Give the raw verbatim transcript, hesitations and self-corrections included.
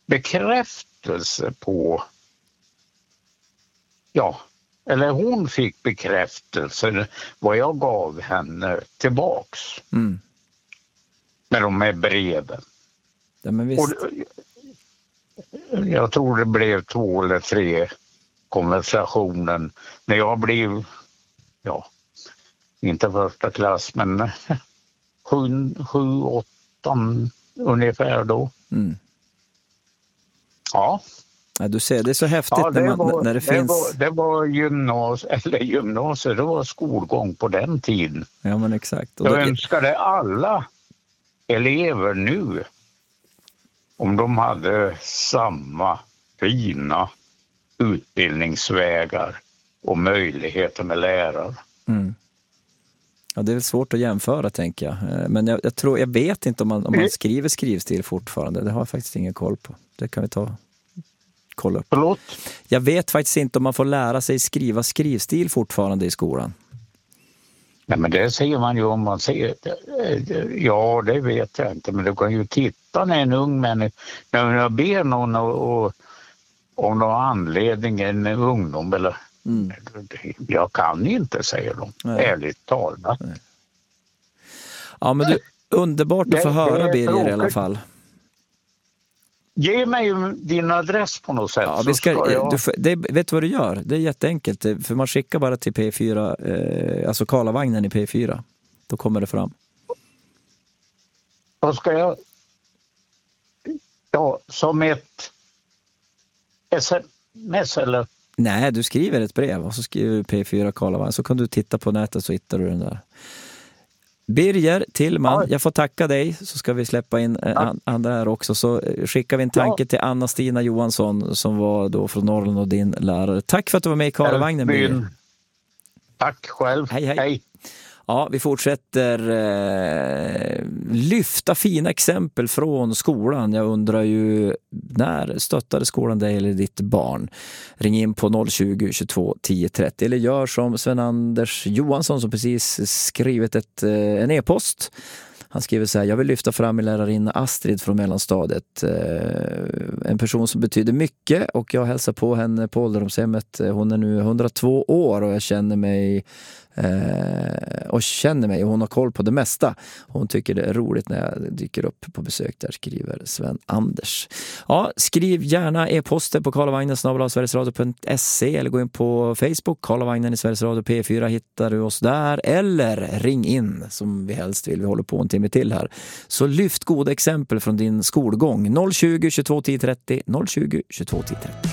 bekräftelse på, ja, eller hon fick bekräftelse vad jag gav henne tillbaks. Mm. Med de här breven. Ja, men visst. Och jag tror det blev två eller tre konversationen när jag blev, ja, inte första klass, men sju, sju åttan ungefär då. Mm. Ja. Ja, du ser, det är så häftigt ja, det när, man, var, när det, det finns... Var, det var gymnas, eller gymnasiet, det var skolgång på den tiden. Ja, men exakt. Och jag det... önskade alla elever nu om de hade samma fina utbildningsvägar och möjligheter med lärare. Mm. Ja, det är väl svårt att jämföra, tänker jag. Men jag, jag tror, jag vet inte om man, om man skriver skrivstil fortfarande. Det har jag faktiskt ingen koll på. Det kan vi ta kolla upp. Förlåt? Jag vet faktiskt inte om man får lära sig skriva skrivstil fortfarande i skolan. Nej, men det säger man ju om man ser. Ja, det vet jag inte. Men du kan ju titta när en ung människa, när jag ber någon och, och, om någon anledning, en ungdom eller mm. jag kan inte, säger de. Nej. Ärligt talat. Nej. Ja, men du, underbart att få det, höra det Birger i alla fall. Ge mig din adress på något sätt. Ja, vi ska, ska jag... du, det, vet du vad du gör? Det är jätteenkelt. För man skickar bara till P fyra, eh, alltså Karlavagnen i P fyra. Då kommer det fram. Vad ska jag... Ja, som ett S M S eller? Nej, du skriver ett brev och så skriver du P fyra Karlavagnen. Så kan du titta på nätet så hittar du den där. Birger Tillman, jag får tacka dig, så ska vi släppa in eh, andra här också, så skickar vi en tanke ja. till Anna-Stina Johansson som var då från Norrland och din lärare. Tack för att du var med i Karlavagnen, Birger. Tack själv. Hej, hej. hej. Ja, vi fortsätter eh, lyfta fina exempel från skolan. Jag undrar ju, när stöttade skolan dig eller ditt barn? Ring in på noll tjugo, tjugotvå, tio trettio eller gör som Sven-Anders Johansson som precis skrivit ett, en e-post. Han skriver så här: jag vill lyfta fram min lärarinna Astrid från mellanstadiet. En person som betyder mycket, och jag hälsar på henne på ålderdomshemmet. Hon är nu hundratvå år och jag känner mig och känner mig och hon har koll på det mesta. Hon tycker det är roligt när jag dyker upp på besök där, skriver Sven-Anders. Ja, skriv gärna e-poster på karlavagnen snabel-a sverigesradio punkt se eller gå in på Facebook. Karlavagnen i Sveriges Radio P fyra hittar du oss där, eller ring in som vi helst vill. Vi håller på en timme till här. Så lyft goda exempel från din skolgång. noll tjugo, tjugotvå, tio trettio noll tjugo, tjugotvå, tio trettio.